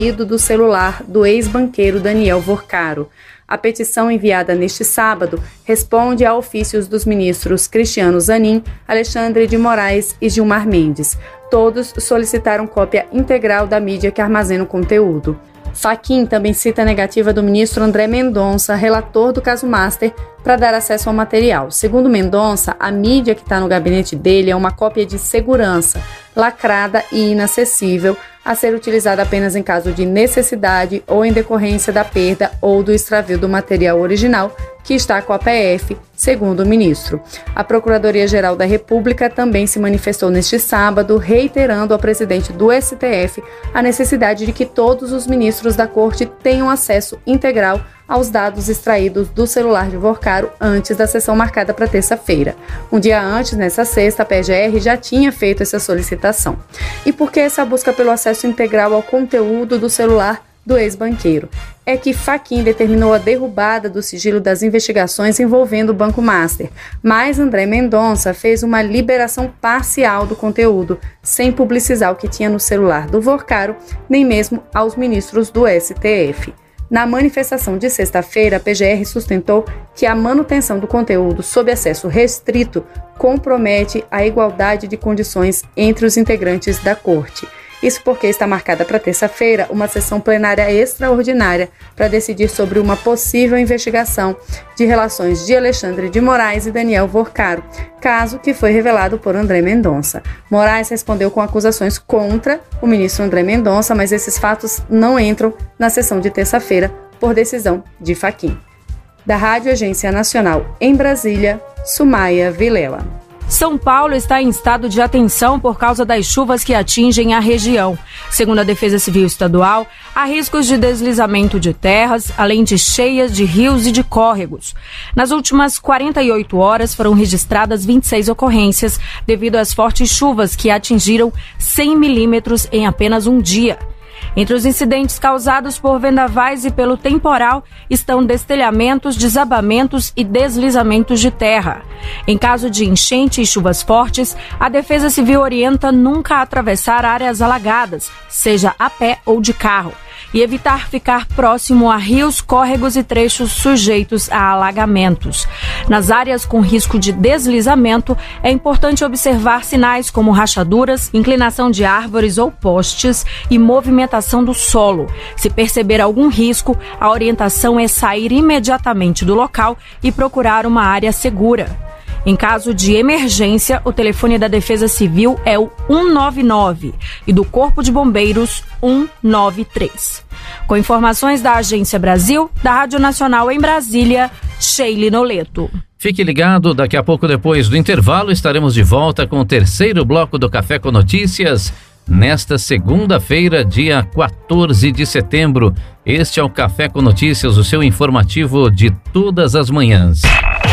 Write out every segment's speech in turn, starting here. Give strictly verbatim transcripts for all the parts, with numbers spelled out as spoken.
do celular do ex-banqueiro Daniel Vorcaro. A petição enviada neste sábado responde a ofícios dos ministros Cristiano Zanin, Alexandre de Moraes e Gilmar Mendes. Todos solicitaram cópia integral da mídia que armazena o conteúdo. Fachin também cita a negativa do ministro André Mendonça, relator do caso Master, para dar acesso ao material. Segundo Mendonça, a mídia que está no gabinete dele é uma cópia de segurança, lacrada e inacessível, a ser utilizada apenas em caso de necessidade ou em decorrência da perda ou do extravio do material original, que está com a P F, segundo o ministro. A Procuradoria-Geral da República também se manifestou neste sábado, reiterando ao presidente do S T F a necessidade de que todos os ministros da Corte tenham acesso integral aos dados extraídos do celular de Vorcaro antes da sessão marcada para terça-feira. Um dia antes, nessa sexta, a P G R já tinha feito essa solicitação. E por que essa busca pelo acesso integral ao conteúdo do celular do ex-banqueiro? É que Fachin determinou a derrubada do sigilo das investigações envolvendo o Banco Master, mas André Mendonça fez uma liberação parcial do conteúdo, sem publicizar o que tinha no celular do Vorcaro, nem mesmo aos ministros do S T F. Na manifestação de sexta-feira, a P G R sustentou que a manutenção do conteúdo sob acesso restrito compromete a igualdade de condições entre os integrantes da Corte. Isso porque está marcada para terça-feira uma sessão plenária extraordinária para decidir sobre uma possível investigação de relações de Alexandre de Moraes e Daniel Vorcaro, caso que foi revelado por André Mendonça. Moraes respondeu com acusações contra o ministro André Mendonça, mas esses fatos não entram na sessão de terça-feira por decisão de Fachin. Da Rádio Agência Nacional em Brasília, Sumaia Vilela. São Paulo está em estado de atenção por causa das chuvas que atingem a região. Segundo a Defesa Civil Estadual, há riscos de deslizamento de terras, além de cheias de rios e de córregos. Nas últimas quarenta e oito horas foram registradas vinte e seis ocorrências devido às fortes chuvas que atingiram cem milímetros em apenas um dia. Entre os incidentes causados por vendavais e pelo temporal estão destelhamentos, desabamentos e deslizamentos de terra. Em caso de enchente e chuvas fortes, a Defesa Civil orienta nunca atravessar áreas alagadas, seja a pé ou de carro, e evitar ficar próximo a rios, córregos e trechos sujeitos a alagamentos. Nas áreas com risco de deslizamento, é importante observar sinais como rachaduras, inclinação de árvores ou postes e movimentação do solo. Se perceber algum risco, a orientação é sair imediatamente do local e procurar uma área segura. Em caso de emergência, o telefone da Defesa Civil é o um nove nove e do Corpo de Bombeiros um nove três. Com informações da Agência Brasil, da Rádio Nacional em Brasília, Sheila Noleto. Fique ligado, daqui a pouco depois do intervalo estaremos de volta com o terceiro bloco do Café com Notícias. Nesta segunda-feira, dia quatorze de setembro, este é o Café com Notícias, o seu informativo de todas as manhãs.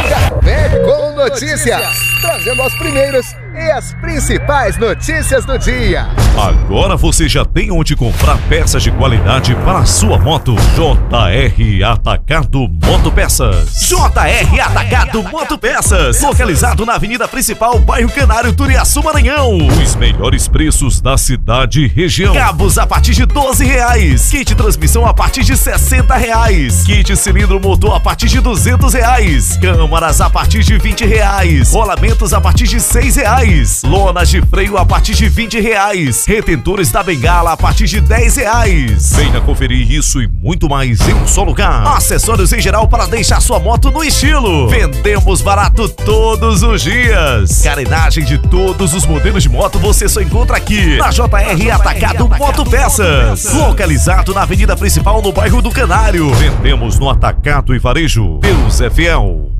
Café com Notícias, trazendo as primeiras e as principais notícias do dia. Agora você já tem onde comprar peças de qualidade para a sua moto. J R Atacado Motopeças. J R Atacado Motopeças, localizado na Avenida Principal, bairro Canário, Turiaçu, Maranhão. Os melhores preços da cidade e região. Cabos a partir de doze reais. Kit transmissão a partir de sessenta reais. Kit cilindro motor a partir de duzentos reais. Câmaras a partir de vinte reais. Rolamentos a partir de seis reais. Lonas de freio a partir de vinte reais. Retentores da bengala a partir de dez reais. Venha conferir isso e muito mais em um só lugar. Acessórios em geral para deixar sua moto no estilo. Vendemos barato todos os dias. Carenagem de todos os modelos de moto você só encontra aqui na J R Atacado Motopeças. Localizado na Avenida Principal, no bairro do Canário. Vendemos no Atacado e Varejo. Deus é fiel.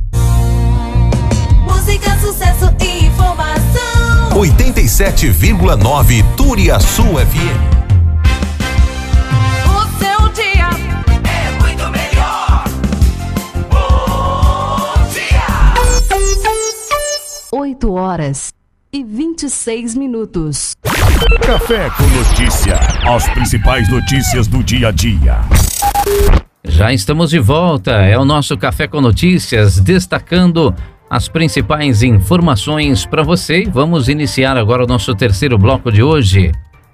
Música, sucesso e informação. oitenta e sete vírgula nove Turiaçu F M. O seu dia é muito melhor. Bom dia. oito horas e vinte e seis minutos. Café com Notícia. As principais notícias do dia a dia. Já estamos de volta. É o nosso Café com Notícias, destacando as principais informações para você. Vamos iniciar agora o nosso terceiro bloco de hoje.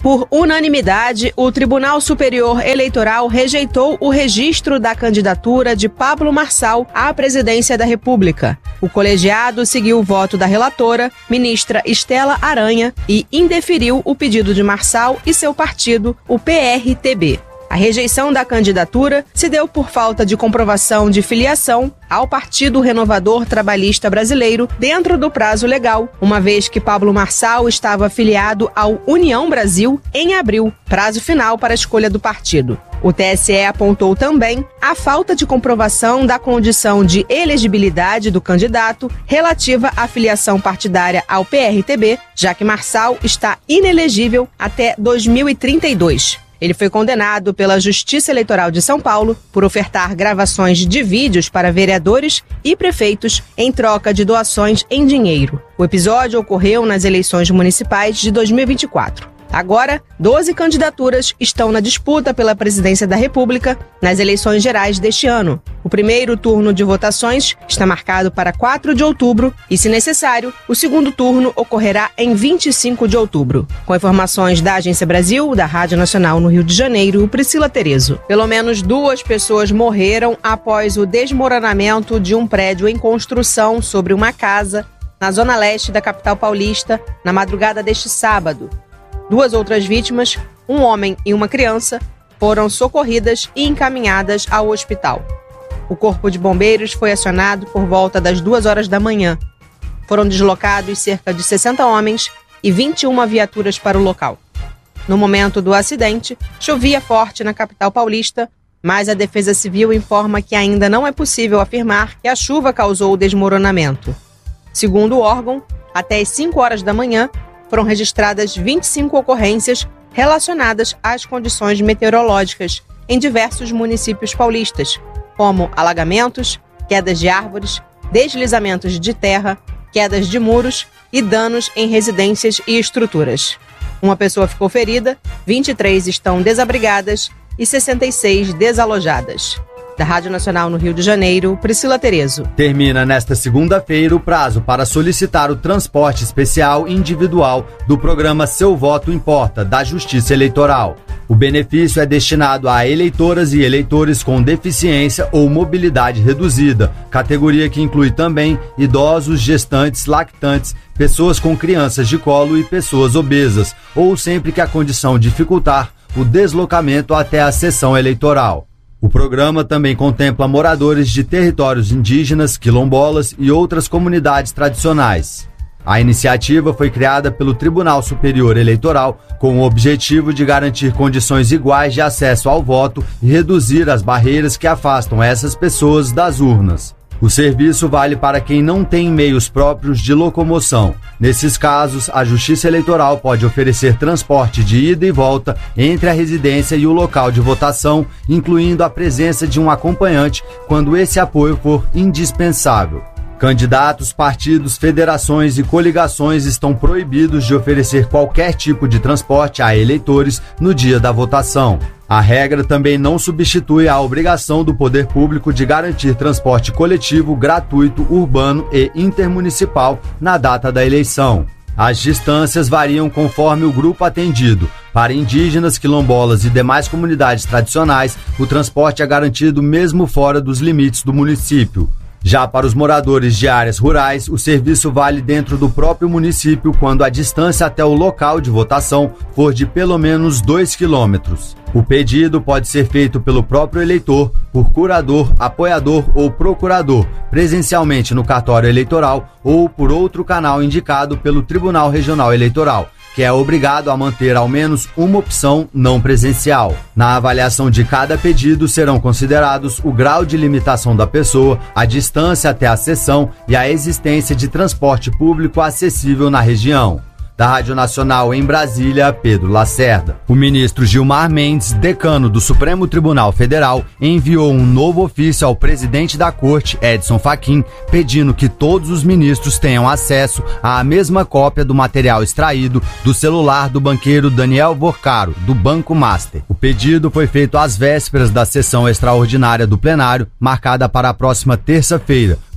Por unanimidade, o Tribunal Superior Eleitoral rejeitou o registro da candidatura de Pablo Marçal à presidência da República. O colegiado seguiu o voto da relatora, ministra Estela Aranha, e indeferiu o pedido de Marçal e seu partido, o P R T B. A rejeição da candidatura se deu por falta de comprovação de filiação ao Partido Renovador Trabalhista Brasileiro dentro do prazo legal, uma vez que Pablo Marçal estava afiliado ao União Brasil em abril, prazo final para a escolha do partido. O T S E apontou também a falta de comprovação da condição de elegibilidade do candidato relativa à filiação partidária ao P R T B, já que Marçal está inelegível até dois mil e trinta e dois. Ele foi condenado pela Justiça Eleitoral de São Paulo por ofertar gravações de vídeos para vereadores e prefeitos em troca de doações em dinheiro. O episódio ocorreu nas eleições municipais de dois mil e vinte e quatro. Agora, doze candidaturas estão na disputa pela presidência da República nas eleições gerais deste ano. O primeiro turno de votações está marcado para quatro de outubro e, se necessário, o segundo turno ocorrerá em vinte e cinco de outubro. Com informações da Agência Brasil, da Rádio Nacional no Rio de Janeiro, Priscila Terezo. Pelo menos duas pessoas morreram após o desmoronamento de um prédio em construção sobre uma casa na zona leste da capital paulista na madrugada deste sábado. Duas outras vítimas, um homem e uma criança, foram socorridas e encaminhadas ao hospital. O Corpo de Bombeiros foi acionado por volta das duas horas da manhã. Foram deslocados cerca de sessenta homens e vinte e uma viaturas para o local. No momento do acidente, chovia forte na capital paulista, mas a Defesa Civil informa que ainda não é possível afirmar que a chuva causou o desmoronamento. Segundo o órgão, até às cinco horas da manhã, foram registradas vinte e cinco ocorrências relacionadas às condições meteorológicas em diversos municípios paulistas, como alagamentos, quedas de árvores, deslizamentos de terra, quedas de muros e danos em residências e estruturas. Uma pessoa ficou ferida, vinte e três estão desabrigadas e sessenta e seis desalojadas. Da Rádio Nacional no Rio de Janeiro, Priscila Terezo. Termina nesta segunda-feira o prazo para solicitar o transporte especial individual do programa Seu Voto Importa, da Justiça Eleitoral. O benefício é destinado a eleitoras e eleitores com deficiência ou mobilidade reduzida, categoria que inclui também idosos, gestantes, lactantes, pessoas com crianças de colo e pessoas obesas, ou sempre que a condição dificultar o deslocamento até a sessão eleitoral. O programa também contempla moradores de territórios indígenas, quilombolas e outras comunidades tradicionais. A iniciativa foi criada pelo Tribunal Superior Eleitoral com o objetivo de garantir condições iguais de acesso ao voto e reduzir as barreiras que afastam essas pessoas das urnas. O serviço vale para quem não tem meios próprios de locomoção. Nesses casos, a Justiça Eleitoral pode oferecer transporte de ida e volta entre a residência e o local de votação, incluindo a presença de um acompanhante quando esse apoio for indispensável. Candidatos, partidos, federações e coligações estão proibidos de oferecer qualquer tipo de transporte a eleitores no dia da votação. A regra também não substitui a obrigação do poder público de garantir transporte coletivo, gratuito, urbano e intermunicipal na data da eleição. As distâncias variam conforme o grupo atendido. Para indígenas, quilombolas e demais comunidades tradicionais, o transporte é garantido mesmo fora dos limites do município. Já para os moradores de áreas rurais, o serviço vale dentro do próprio município quando a distância até o local de votação for de pelo menos dois quilômetros. O pedido pode ser feito pelo próprio eleitor, por curador, apoiador ou procurador, presencialmente no cartório eleitoral ou por outro canal indicado pelo Tribunal Regional Eleitoral, que é obrigado a manter ao menos uma opção não presencial. Na avaliação de cada pedido serão considerados o grau de limitação da pessoa, a distância até a sessão e a existência de transporte público acessível na região. Da Rádio Nacional em Brasília, Pedro Lacerda. O ministro Gilmar Mendes, decano do Supremo Tribunal Federal, enviou um novo ofício ao presidente da Corte, Edson Fachin, pedindo que todos os ministros tenham acesso à mesma cópia do material extraído do celular do banqueiro Daniel Vorcaro, do Banco Master. O pedido foi feito às vésperas da sessão extraordinária do plenário, marcada para a próxima terça-feira,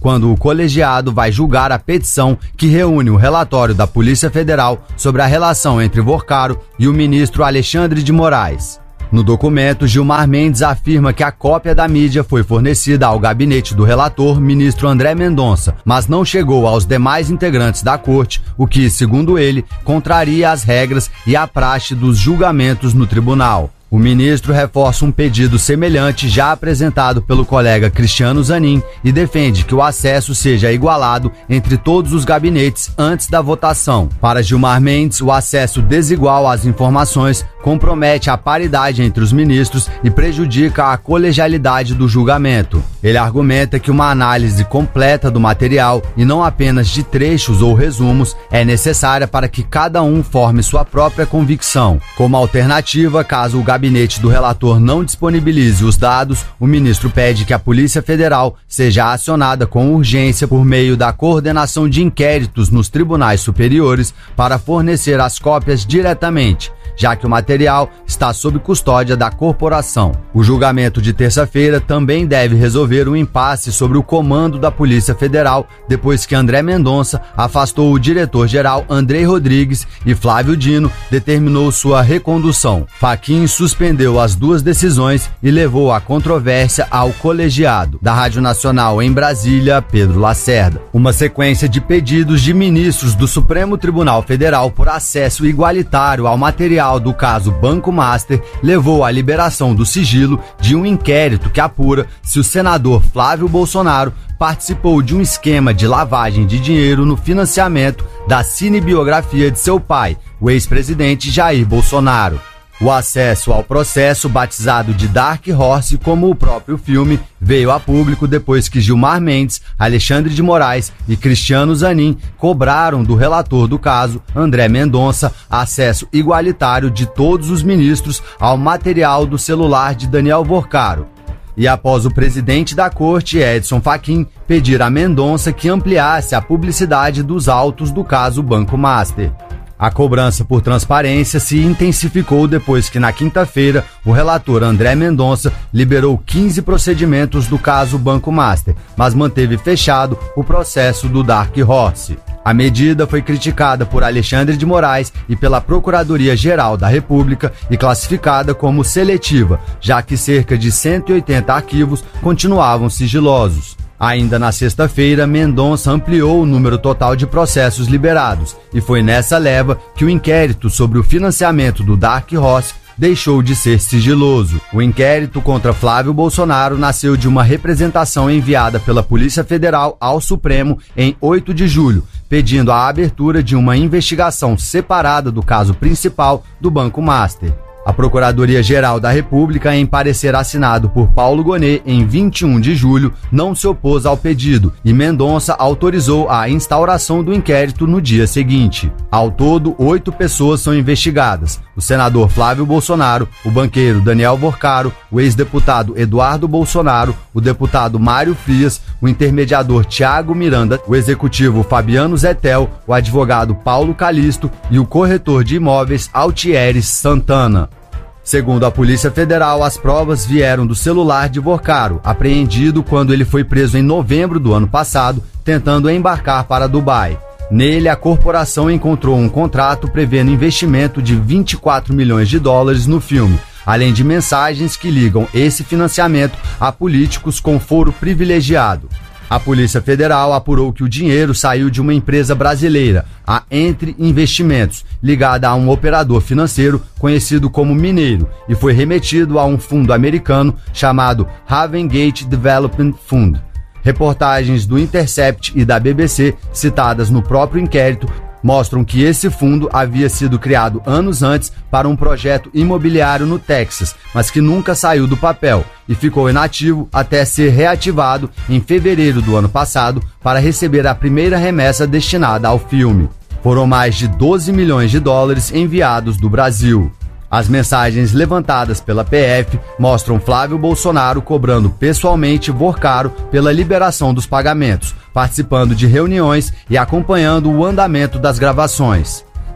quando o colegiado vai julgar a petição que reúne o relatório da Polícia Federal sobre a relação entre Vorcaro e o ministro Alexandre de Moraes. No documento, Gilmar Mendes afirma que a cópia da mídia foi fornecida ao gabinete do relator, ministro André Mendonça, mas não chegou aos demais integrantes da corte, o que, segundo ele, contraria as regras e a praxe dos julgamentos no tribunal. O ministro reforça um pedido semelhante já apresentado pelo colega Cristiano Zanin e defende que o acesso seja igualado entre todos os gabinetes antes da votação. Para Gilmar Mendes, o acesso desigual às informações compromete a paridade entre os ministros e prejudica a colegialidade do julgamento. Ele argumenta que uma análise completa do material e não apenas de trechos ou resumos é necessária para que cada um forme sua própria convicção. Como alternativa, caso o gabinete do relator não disponibilize os dados, o ministro pede que a Polícia Federal seja acionada com urgência por meio da coordenação de inquéritos nos tribunais superiores para fornecer as cópias diretamente, já que o material está sob custódia da corporação. O julgamento de terça-feira também deve resolver o impasse sobre o comando da Polícia Federal, depois que André Mendonça afastou o diretor-geral Andrei Rodrigues e Flávio Dino determinou sua recondução. Fachin suspendeu as duas decisões e levou a controvérsia ao colegiado. Da Rádio Nacional em Brasília, Pedro Lacerda. Uma sequência de pedidos de ministros do Supremo Tribunal Federal por acesso igualitário ao material do caso Banco Master levou à liberação do sigilo de um inquérito que apura se o senador Flávio Bolsonaro participou de um esquema de lavagem de dinheiro no financiamento da cinebiografia de seu pai, o ex-presidente Jair Bolsonaro. O acesso ao processo, batizado de Dark Horse, como o próprio filme, veio a público depois que Gilmar Mendes, Alexandre de Moraes e Cristiano Zanin cobraram do relator do caso, André Mendonça, acesso igualitário de todos os ministros ao material do celular de Daniel Vorcaro. E após o presidente da corte, Edson Fachin, pedir a Mendonça que ampliasse a publicidade dos autos do caso Banco Master. A cobrança por transparência se intensificou depois que, na quinta-feira, o relator André Mendonça liberou quinze procedimentos do caso Banco Master, mas manteve fechado o processo do Dark Horse. A medida foi criticada por Alexandre de Moraes e pela Procuradoria-Geral da República e classificada como seletiva, já que cerca de cento e oitenta arquivos continuavam sigilosos. Ainda na sexta-feira, Mendonça ampliou o número total de processos liberados e foi nessa leva que o inquérito sobre o financiamento do Dark Horse deixou de ser sigiloso. O inquérito contra Flávio Bolsonaro nasceu de uma representação enviada pela Polícia Federal ao Supremo em oito de julho, pedindo a abertura de uma investigação separada do caso principal do Banco Master. A Procuradoria-Geral da República, em parecer assinado por Paulo Gonet em vinte e um de julho, não se opôs ao pedido e Mendonça autorizou a instauração do inquérito no dia seguinte. Ao todo, oito pessoas são investigadas: o senador Flávio Bolsonaro, o banqueiro Daniel Vorcaro, o ex-deputado Eduardo Bolsonaro, o deputado Mário Frias, o intermediador Tiago Miranda, o executivo Fabiano Zettel, o advogado Paulo Calisto e o corretor de imóveis Altieres Santana. Segundo a Polícia Federal, as provas vieram do celular de Vorcaro, apreendido quando ele foi preso em novembro do ano passado, tentando embarcar para Dubai. Nele, a corporação encontrou um contrato prevendo investimento de vinte e quatro milhões de dólares no filme, além de mensagens que ligam esse financiamento a políticos com foro privilegiado. A Polícia Federal apurou que o dinheiro saiu de uma empresa brasileira, a Entre Investimentos, ligada a um operador financeiro conhecido como Mineiro, e foi remetido a um fundo americano chamado Ravengate Development Fund. Reportagens do Intercept e da B B C, citadas no próprio inquérito, mostram que esse fundo havia sido criado anos antes para um projeto imobiliário no Texas, mas que nunca saiu do papel e ficou inativo até ser reativado em fevereiro do ano passado para receber a primeira remessa destinada ao filme. Foram mais de doze milhões de dólares enviados do Brasil. As mensagens levantadas pela P F mostram Flávio Bolsonaro cobrando pessoalmente Vorcaro pela liberação dos pagamentos, participando de reuniões e acompanhando o andamento das gravações.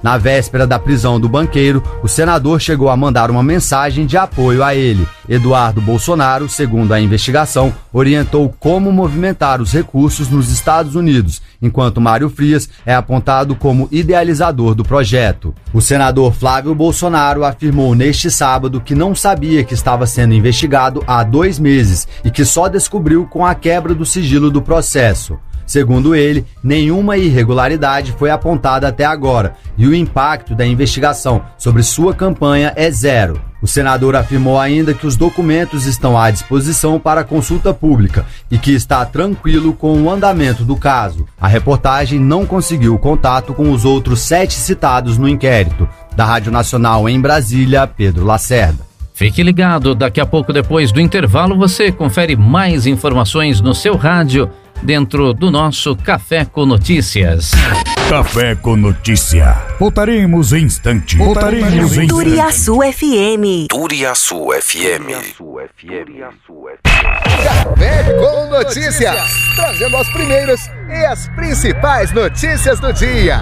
Na véspera da prisão do banqueiro, o senador chegou a mandar uma mensagem de apoio a ele. Eduardo Bolsonaro, segundo a investigação, orientou como movimentar os recursos nos Estados Unidos, enquanto Mário Frias é apontado como idealizador do projeto. O senador Flávio Bolsonaro afirmou neste sábado que não sabia que estava sendo investigado há dois meses e que só descobriu com a quebra do sigilo do processo. Segundo ele, nenhuma irregularidade foi apontada até agora e o impacto da investigação sobre sua campanha é zero. O senador afirmou ainda que os documentos estão à disposição para consulta pública e que está tranquilo com o andamento do caso. A reportagem não conseguiu contato com os outros sete citados no inquérito. Da Rádio Nacional em Brasília, Pedro Lacerda. Fique ligado, daqui a pouco, depois do intervalo, você confere mais informações no seu rádio dentro do nosso Café com Notícias. Café com Notícia. Voltaremos em instante. Voltaremos em instante. Turiaçu F M. Turiaçu F M. Café com Notícias. Trazendo as primeiras e as principais notícias do dia.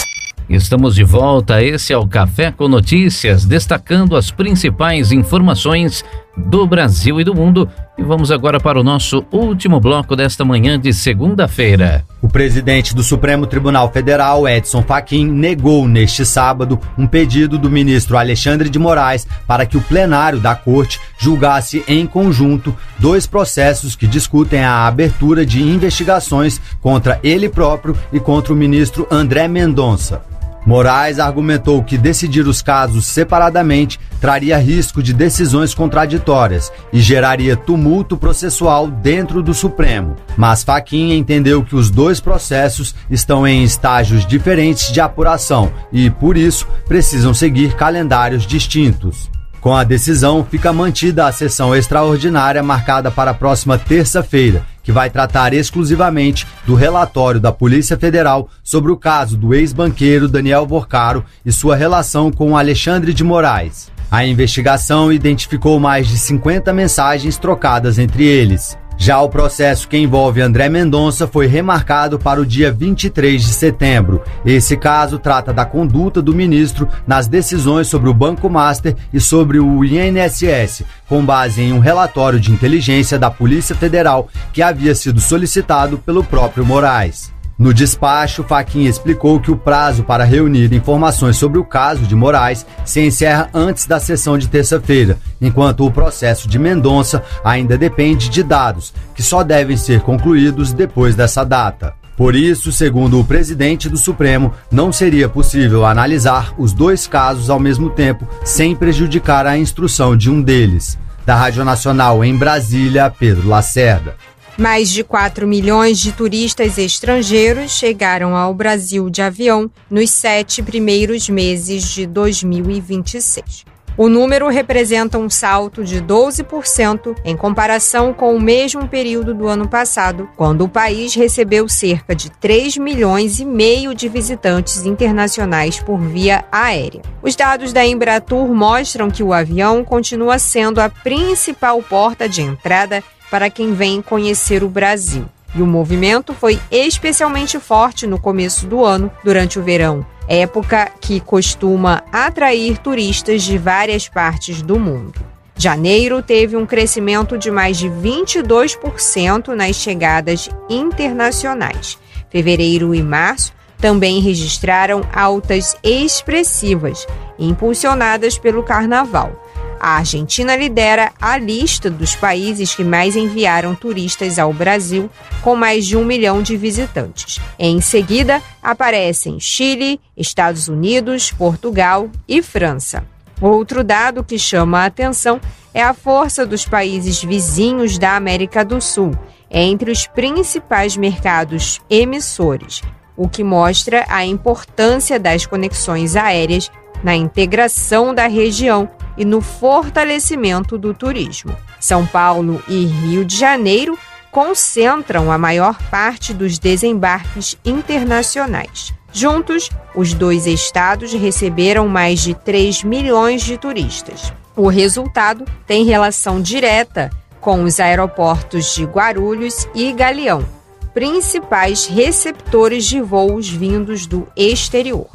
Estamos de volta, esse é o Café com Notícias, destacando as principais informações do Brasil e do mundo. E vamos agora para o nosso último bloco desta manhã de segunda-feira. O presidente do Supremo Tribunal Federal, Edson Fachin, negou neste sábado um pedido do ministro Alexandre de Moraes para que o plenário da corte julgasse em conjunto dois processos que discutem a abertura de investigações contra ele próprio e contra o ministro André Mendonça. Moraes argumentou que decidir os casos separadamente traria risco de decisões contraditórias e geraria tumulto processual dentro do Supremo. Mas Fachin entendeu que os dois processos estão em estágios diferentes de apuração e, por isso, precisam seguir calendários distintos. Com a decisão, fica mantida a sessão extraordinária marcada para a próxima terça-feira, que vai tratar exclusivamente do relatório da Polícia Federal sobre o caso do ex-banqueiro Daniel Vorcaro e sua relação com Alexandre de Moraes. A investigação identificou mais de cinquenta mensagens trocadas entre eles. Já o processo que envolve André Mendonça foi remarcado para o dia vinte e três de setembro. Esse caso trata da conduta do ministro nas decisões sobre o Banco Master e sobre o I N S S, com base em um relatório de inteligência da Polícia Federal que havia sido solicitado pelo próprio Moraes. No despacho, Fachin explicou que o prazo para reunir informações sobre o caso de Moraes se encerra antes da sessão de terça-feira, enquanto o processo de Mendonça ainda depende de dados, que só devem ser concluídos depois dessa data. Por isso, segundo o presidente do Supremo, não seria possível analisar os dois casos ao mesmo tempo sem prejudicar a instrução de um deles. Da Rádio Nacional em Brasília, Pedro Lacerda. Mais de quatro milhões de turistas estrangeiros chegaram ao Brasil de avião nos sete primeiros meses de dois mil e vinte e seis. O número representa um salto de doze por cento em comparação com o mesmo período do ano passado, quando o país recebeu cerca de três milhões e meio de visitantes internacionais por via aérea. Os dados da Embratur mostram que o avião continua sendo a principal porta de entrada para quem vem conhecer o Brasil. E o movimento foi especialmente forte no começo do ano, durante o verão, época que costuma atrair turistas de várias partes do mundo. Janeiro teve um crescimento de mais de vinte e dois por cento nas chegadas internacionais. Fevereiro e março também registraram altas expressivas, impulsionadas pelo Carnaval. A Argentina lidera a lista dos países que mais enviaram turistas ao Brasil, com mais de um milhão de visitantes. Em seguida, aparecem Chile, Estados Unidos, Portugal e França. Outro dado que chama a atenção é a força dos países vizinhos da América do Sul, entre os principais mercados emissores, o que mostra a importância das conexões aéreas na integração da região e no fortalecimento do turismo. São Paulo e Rio de Janeiro concentram a maior parte dos desembarques internacionais. Juntos, os dois estados receberam mais de três milhões de turistas. O resultado tem relação direta com os aeroportos de Guarulhos e Galeão, principais receptores de voos vindos do exterior.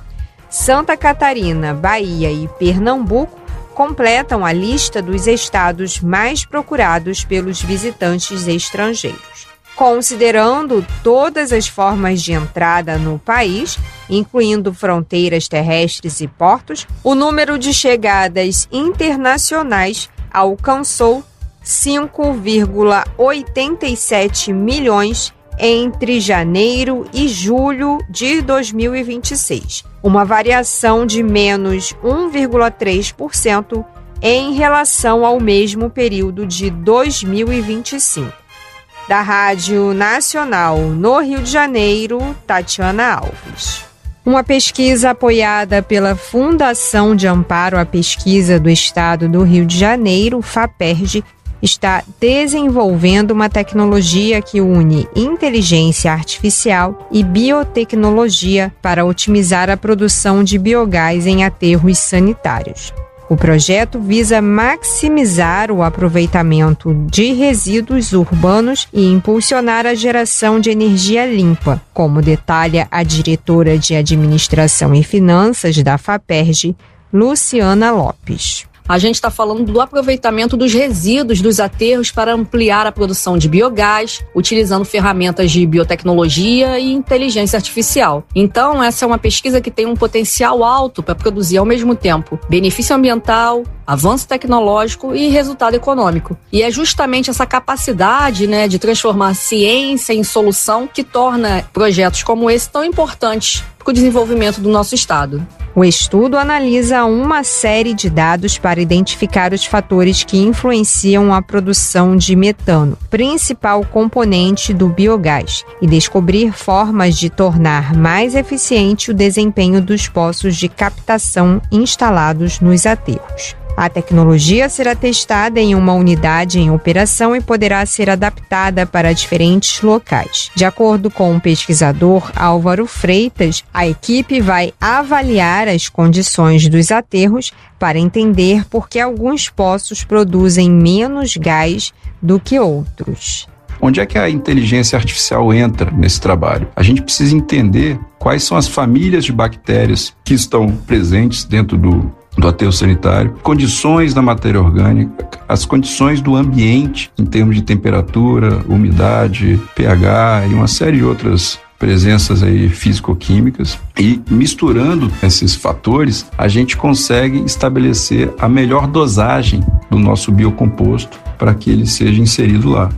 Santa Catarina, Bahia e Pernambuco completam a lista dos estados mais procurados pelos visitantes estrangeiros. Considerando todas as formas de entrada no país, incluindo fronteiras terrestres e portos, o número de chegadas internacionais alcançou cinco vírgula oitenta e sete milhões entre janeiro e julho de dois mil e vinte e seis, uma variação de menos um vírgula três por cento em relação ao mesmo período de dois mil e vinte e cinco. Da Rádio Nacional no Rio de Janeiro, Tatiana Alves. Uma pesquisa apoiada pela Fundação de Amparo à Pesquisa do Estado do Rio de Janeiro, FAPERJ, está desenvolvendo uma tecnologia que une inteligência artificial e biotecnologia para otimizar a produção de biogás em aterros sanitários. O projeto visa maximizar o aproveitamento de resíduos urbanos e impulsionar a geração de energia limpa, como detalha a diretora de Administração e Finanças da FAPERJ, Luciana Lopes. A gente está falando do aproveitamento dos resíduos dos aterros para ampliar a produção de biogás, utilizando ferramentas de biotecnologia e inteligência artificial. Então, essa é uma pesquisa que tem um potencial alto para produzir ao mesmo tempo benefício ambiental, avanço tecnológico e resultado econômico. E é justamente essa capacidade, né, de transformar a ciência em solução que torna projetos como esse tão importantes para o desenvolvimento do nosso estado. O estudo analisa uma série de dados para identificar os fatores que influenciam a produção de metano, principal componente do biogás, e descobrir formas de tornar mais eficiente o desempenho dos poços de captação instalados nos aterros. A tecnologia será testada em uma unidade em operação e poderá ser adaptada para diferentes locais. De acordo com o pesquisador Álvaro Freitas, a equipe vai avaliar as condições dos aterros para entender por que alguns poços produzem menos gás do que outros. Onde é que a inteligência artificial entra nesse trabalho? A gente precisa entender quais são as famílias de bactérias que estão presentes dentro do do aterro sanitário, condições da matéria orgânica, as condições do ambiente em termos de temperatura, umidade, pH e uma série de outras presenças aí físico-químicas, e misturando esses fatores, a gente consegue estabelecer a melhor dosagem do nosso biocomposto para que ele seja inserido lá.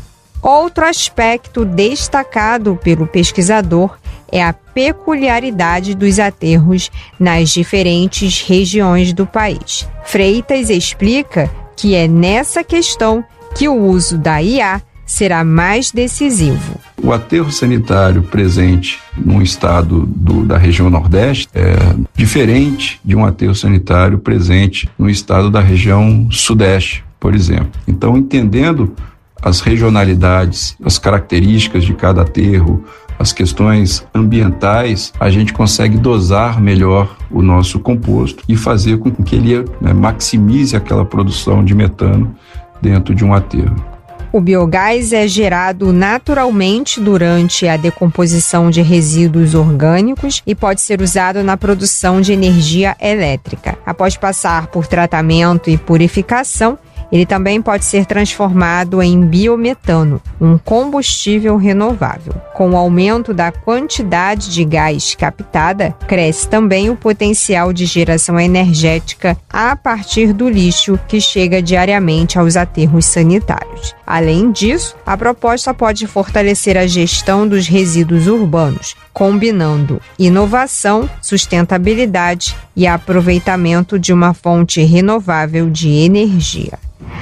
Outro aspecto destacado pelo pesquisador é a peculiaridade dos aterros nas diferentes regiões do país. Freitas explica que é nessa questão que o uso da I A será mais decisivo. O aterro sanitário presente no estado do, da região Nordeste é diferente de um aterro sanitário presente no estado da região Sudeste, por exemplo. Então, entendendo as regionalidades, as características de cada aterro, as questões ambientais, a gente consegue dosar melhor o nosso composto e fazer com que ele, né, maximize aquela produção de metano dentro de um aterro. O biogás é gerado naturalmente durante a decomposição de resíduos orgânicos e pode ser usado na produção de energia elétrica. Após passar por tratamento e purificação, ele também pode ser transformado em biometano, um combustível renovável. Com o aumento da quantidade de gás captada, cresce também o potencial de geração energética a partir do lixo que chega diariamente aos aterros sanitários. Além disso, a proposta pode fortalecer a gestão dos resíduos urbanos, combinando inovação, sustentabilidade e aproveitamento de uma fonte renovável de energia.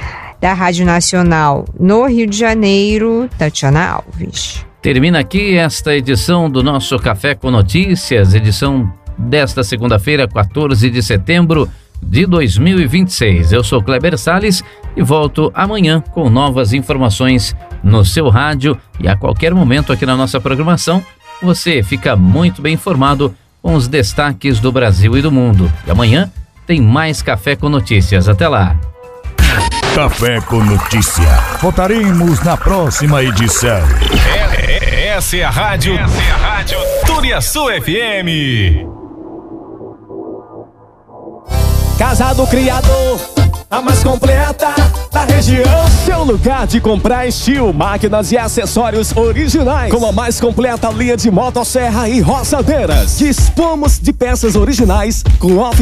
Da Rádio Nacional no Rio de Janeiro, Tatiana Alves. Termina aqui esta edição do nosso Café com Notícias, edição desta segunda-feira, quatorze de setembro de dois mil e vinte e seis. Eu sou Kleber Salles e volto amanhã com novas informações no seu rádio e a qualquer momento aqui na nossa programação. Você fica muito bem informado com os destaques do Brasil e do mundo. E amanhã tem mais Café com Notícias. Até lá. Café com Notícia. Voltaremos na próxima edição. É, é, essa é a rádio. Essa é a rádio Turiaçu F M. Casa do Criador, a mais completa da região. Seu lugar de comprar estilo, máquinas e acessórios originais, com a mais completa linha de motosserra e roçadeiras. Dispomos de peças originais com off